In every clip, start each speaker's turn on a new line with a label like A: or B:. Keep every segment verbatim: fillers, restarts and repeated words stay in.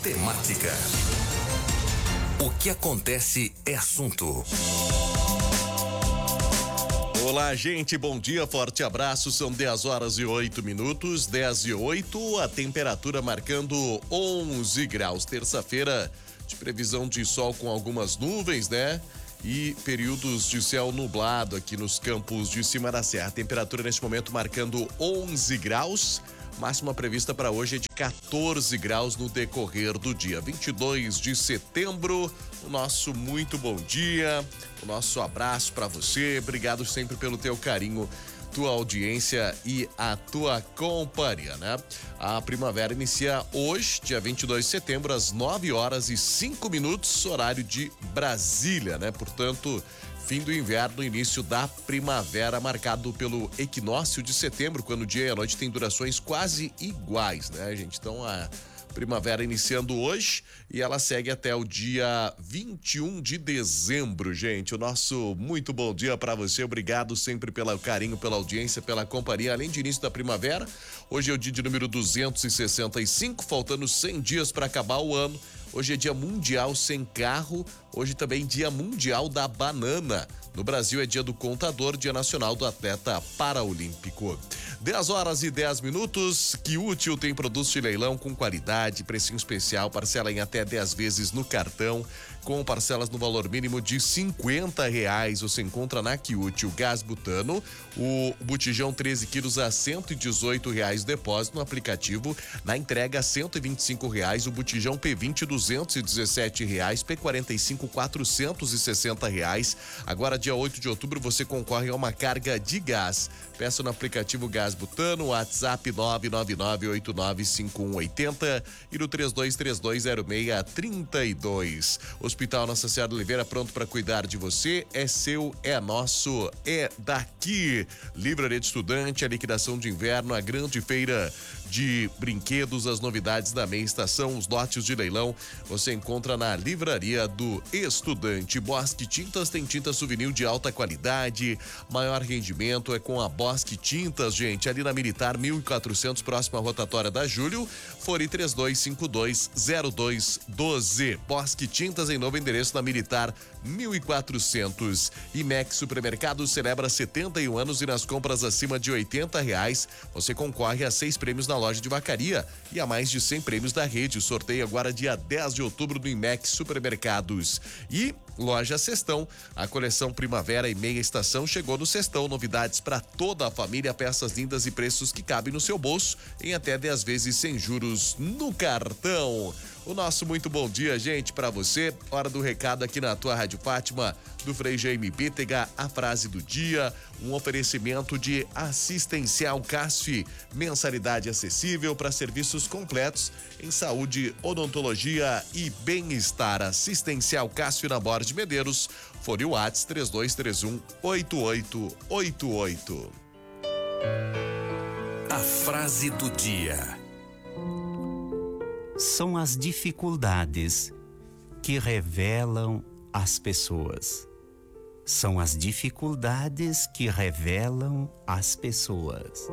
A: temática. O que acontece é assunto.
B: Olá, gente, bom dia, forte abraço, são dez horas e oito minutos, dez e oito, a temperatura marcando onze graus, terça-feira de previsão de sol com algumas nuvens, né? E períodos de céu nublado aqui nos campos de cima da serra, temperatura neste momento marcando onze graus, máxima prevista para hoje é de quatorze graus no decorrer do dia, vinte e dois de setembro. O nosso muito bom dia, o nosso abraço para você, obrigado sempre pelo teu carinho, tua audiência e a tua companhia, né? A primavera inicia hoje, dia vinte e dois de setembro, às nove horas e cinco minutos, horário de Brasília, né? Portanto, fim do inverno, início da primavera, marcado pelo equinócio de setembro, quando o dia e a noite têm durações quase iguais, né, gente? Então, a primavera iniciando hoje e ela segue até o dia vinte e um de dezembro, gente. O nosso muito bom dia para você, obrigado sempre pelo carinho, pela audiência, pela companhia. Além de início da primavera, hoje é o dia de número duzentos e sessenta e cinco, faltando cem dias para acabar o ano. Hoje é dia mundial sem carro, hoje também dia mundial da banana. No Brasil é dia do contador, dia nacional do atleta paraolímpico. dez horas e dez minutos, que útil tem produtos de leilão com qualidade, precinho especial, parcela em até dez vezes no cartão, com parcelas no valor mínimo de cinquenta reais. Você encontra na Quiútil gás butano, o botijão treze quilos a cento e dezoito reais depósito no aplicativo, na entrega a cento e vinte e cinco reais, o botijão P vinte duzentos e dezessete reais, P quarenta e cinco quatrocentos e sessenta reais. Agora dia oito de outubro você concorre a uma carga de gás. Peça no aplicativo Gás Butano, WhatsApp nove nove nove oito nove cinco um oito zero e no três dois três dois zero seis três dois. Hospital Nossa Senhora de Oliveira, pronto para cuidar de você, é seu, é nosso, é daqui. Livraria de Estudante, a liquidação de inverno, a grande feira de brinquedos, as novidades da meia estação, os lotes de leilão, você encontra na Livraria do Estudante. Bosque Tintas tem tinta souvenir de alta qualidade, maior rendimento é com a Bosque Tintas, gente, ali na Militar mil e quatrocentos, próxima à rotatória da Júlio, fone três dois cinco dois zero dois um dois. Bosque Tintas em novo endereço na Militar mil e quatrocentos. Imex Supermercados celebra setenta e um anos e nas compras acima de oitenta reais você concorre a seis prêmios na loja de vacaria e a mais de cem prêmios da rede. O sorteio agora dia dez de outubro no Imex Supermercados. E Loja Cestão, a coleção Primavera e Meia Estação chegou no Cestão, novidades para toda a família, peças lindas e preços que cabem no seu bolso em até dez vezes sem juros no cartão. O nosso muito bom dia, gente, para você. Hora do recado aqui na tua Rádio Fátima, do Frei Jaime Bítega, a frase do dia, um oferecimento de Assistencial Casf, mensalidade acessível para serviços completos em saúde, odontologia e bem-estar. Assistencial Casf na Borda de Medeiros, fone WhatsApp três dois três um oito oito oito oito.
A: A frase do dia.
C: São as dificuldades que revelam as pessoas. São as dificuldades que revelam as pessoas.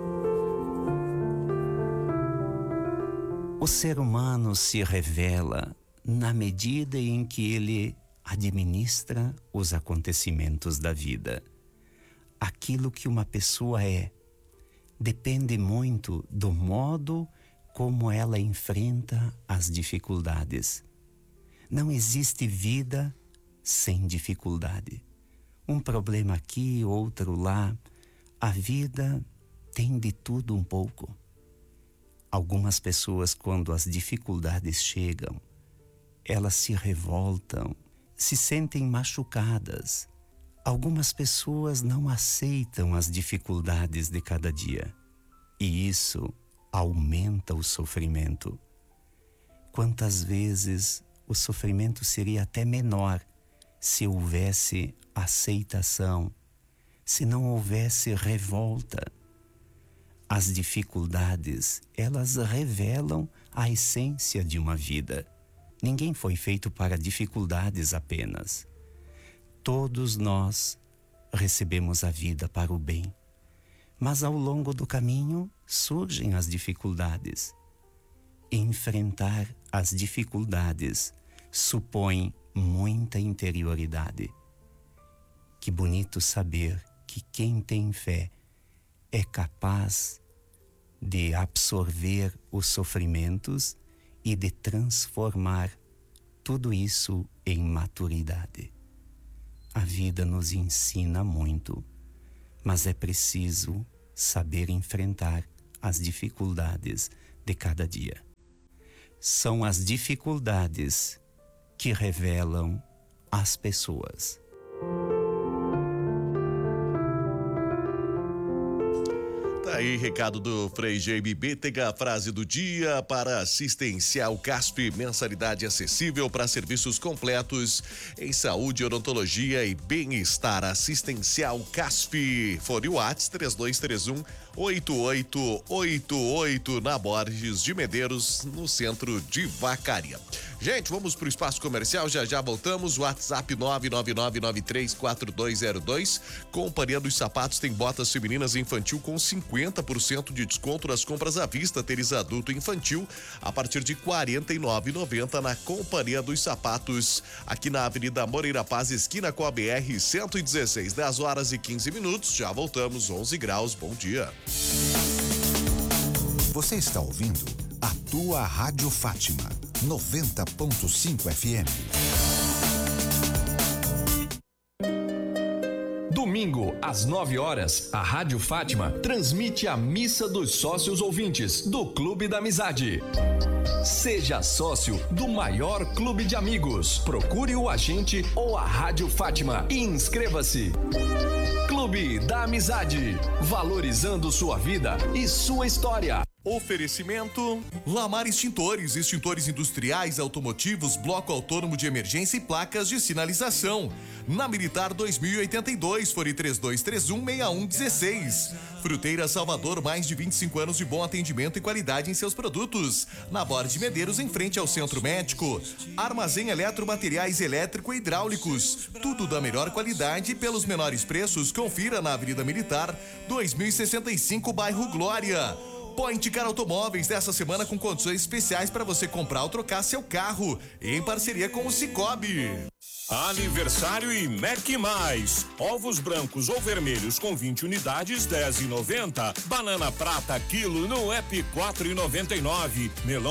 C: O ser humano se revela na medida em que ele administra os acontecimentos da vida. Aquilo que uma pessoa é depende muito do modo como ela enfrenta as dificuldades. Não existe vida sem dificuldade. Um problema aqui, outro lá. A vida tem de tudo um pouco. Algumas pessoas, quando as dificuldades chegam, elas se revoltam, se sentem machucadas. Algumas pessoas não aceitam as dificuldades de cada dia. E isso aumenta o sofrimento. Quantas vezes o sofrimento seria até menor se houvesse aceitação, se não houvesse revolta. As dificuldades, elas revelam a essência de uma vida. Ninguém foi feito para dificuldades apenas. Todos nós recebemos a vida para o bem. Mas ao longo do caminho surgem as dificuldades. enfrentar as dificuldades supõe muita interioridade. Que bonito saber que quem tem fé é capaz de absorver os sofrimentos e de transformar tudo isso em maturidade. A vida nos ensina muito, mas é preciso saber enfrentar as dificuldades de cada dia. São as dificuldades que revelam as pessoas.
B: Tá aí, recado do Frei Jaime Bétega, frase do dia para Assistencial Casp, mensalidade acessível para serviços completos em saúde, odontologia e bem-estar. Assistencial Casp, fone Whats três dois três um, oito oito oito oito, na Borges de Medeiros, no centro de Vacaria. Gente, vamos pro espaço comercial, já já voltamos. WhatsApp nove nove nove nove três quatro dois zero dois. Companhia dos Sapatos tem botas femininas e infantil com cinquenta por cento de desconto nas compras à vista, tênis adulto e infantil a partir de quarenta e nove reais e noventa centavos na Companhia dos Sapatos, aqui na Avenida Moreira Paz, esquina com a B R cento e dezesseis, dez horas e quinze minutos. Já voltamos, onze graus. Bom dia.
D: Você está ouvindo a tua Rádio Fátima noventa ponto cinco F M.
E: Domingo, às nove horas, a Rádio Fátima transmite a Missa dos Sócios Ouvintes do Clube da Amizade. Seja sócio do maior clube de amigos. Procure o agente ou a Rádio Fátima e inscreva-se. Clube da Amizade, valorizando sua vida e sua história.
F: Oferecimento Lamar Extintores, extintores industriais, automotivos, bloco autônomo de emergência e placas de sinalização. Na Militar dois mil e oitenta e dois, fone três dois três um, seis um um seis. Fruteira Salvador, mais de vinte e cinco anos de bom atendimento e qualidade em seus produtos. Na Borges de Medeiros, em frente ao Centro Médico. Armazém Eletromateriais elétrico e hidráulicos. Tudo da melhor qualidade e pelos menores preços. Confira na Avenida Militar dois mil e sessenta e cinco, bairro Glória. Point Car Automóveis, dessa semana com condições especiais para você comprar ou trocar seu carro, em parceria com o Cicobi.
G: Aniversário e Mac Mais. Ovos brancos ou vermelhos com vinte unidades, dez reais e noventa centavos. Banana prata quilo no app quatro reais e noventa e nove centavos. Melão